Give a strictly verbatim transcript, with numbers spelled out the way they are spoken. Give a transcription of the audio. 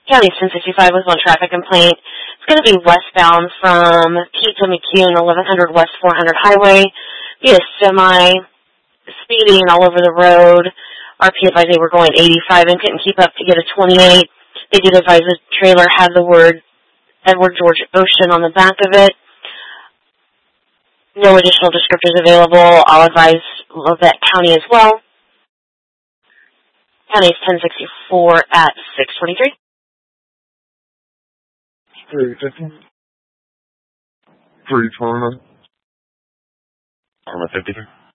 County's ten sixty-five with one traffic complaint. It's going to be westbound from Keith to McCune, eleven hundred West four hundred Highway. Be a semi speeding all over the road. R P advised they were going eighty-five and couldn't keep up to get a twenty-eight. They did advise the trailer had the word Edward George Ocean on the back of it. No additional descriptors available. I'll advise Lovett County as well. County's ten sixty-four at six twenty-three. three fifty. three twenty. Armor fifty-three.